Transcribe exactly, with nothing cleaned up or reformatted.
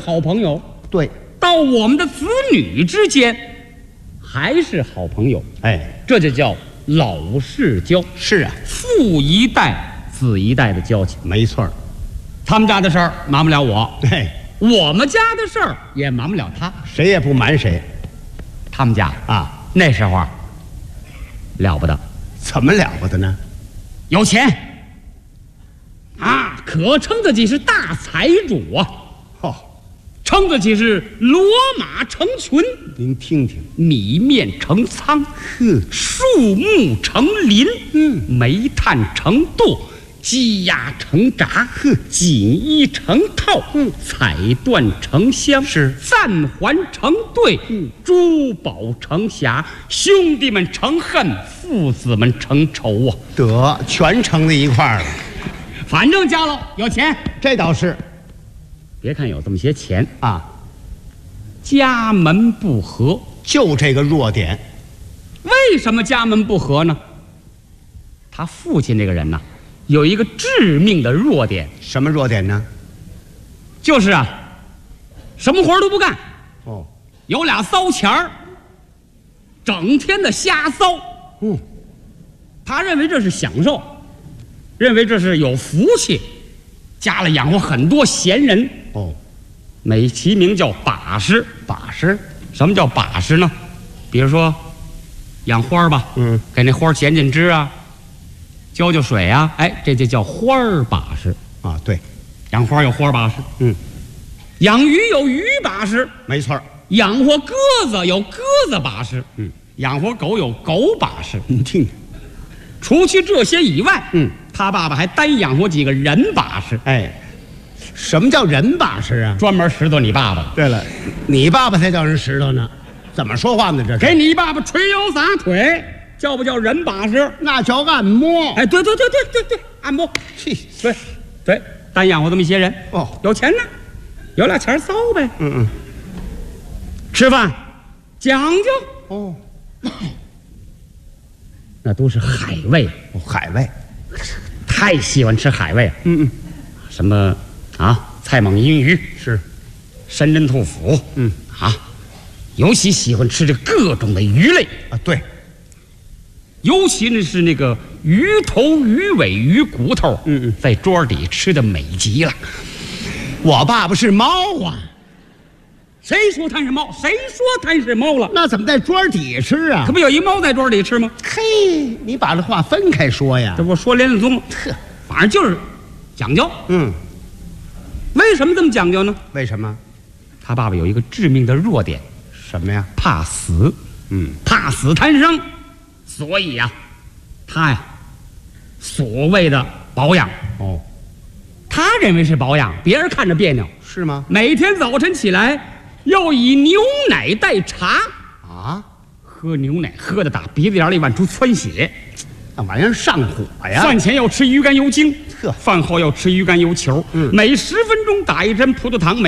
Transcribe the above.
好朋友， 对， 到我们的子女之间还是好朋友。 哎， 这就叫老世交。 是啊， 父一代子一代的交情。 没错儿。 他们家的事儿瞒不了我， 哎， 我们家的事儿也瞒不了他。 谁也不瞒谁他们家啊。 那时候啊了不得， 怎么了不得呢？ 有钱啊，可称得起是大财主啊， 哦， 称得起是骡马成群， 您听听， 米面成仓， 呵， 树木成林， 嗯， 煤炭成垛，鸡鸭成闸， 呵， 锦衣成套， 嗯， 彩缎成箱， 是赞环成对， 嗯， 珠宝成匣，兄弟们成恨，父子们成仇啊！ 得全成在一块儿了。 反正家喽有钱， 这倒是别看有这么些钱， 啊， 家门不和。 就这个弱点。 为什么家门不和呢？他父亲这个人呢，有一个致命的弱点， 什么弱点呢？ 就是啊，什么活都不干， 哦， 有俩骚钱儿，整天的瞎骚。 嗯， 他认为这是享受，认为这是有福气，家里养活很多闲人， 哦， 美其名叫把式。 把式。 什么叫把式呢？比如说养花儿吧， 嗯， 给那花儿剪剪枝啊，浇浇水啊，哎，这就叫花儿把式。 啊，对， 养花有花把式， 嗯， 养鱼有鱼把式， 没错儿。 养活鸽子有鸽子把式， 嗯， 养活狗有狗把式。 您听听， 除去这些以外， 嗯， 他爸爸还单养活几个人把式， 哎，什么叫人把式啊？ 专门拾掇你爸爸， 对了，你爸爸才叫人石头呢，怎么说话呢？这是给你爸爸捶腰撒腿，叫不叫人把式？ 那叫按摩。 哎，对对对对对对，按摩， 嘿， 对对，单养活这么一些人， 哦， 有钱呢，有俩钱骚呗， 嗯嗯， 吃饭讲究， 哦， 那都是海味， 哦海味， 太喜欢吃海味， 嗯嗯， 什么啊，菜猛银鱼是， 山珍兔脯， 嗯啊，尤其喜欢吃这各种的鱼类， 啊，对， 尤其呢是那个鱼头、鱼尾、鱼骨头， 嗯嗯， 在桌底吃的美极了。 我爸爸是猫啊， 谁说它是猫？谁说它是猫了？ 那怎么在桌底吃啊可？不有一猫在桌底吃吗？ 嘿，你把这话分开说呀这。不说连了宗吗？ 呵， 反正就是讲究。 嗯， 为什么这么讲究呢？ 为什么？ 他爸爸有一个致命的弱点， 什么呀？ 怕死， 嗯， 怕死贪生，所以呀、他呀，所谓的保养， 哦， 他认为是保养，别人看着别扭。 是吗？ 每天早晨起来要以牛奶代茶， 啊， 喝牛奶喝的打鼻子眼里往出窜血。 那玩意儿上火呀。 饭前要吃鱼肝油精， 呵饭后要吃鱼肝油球， 嗯每十分钟打一针葡萄糖，每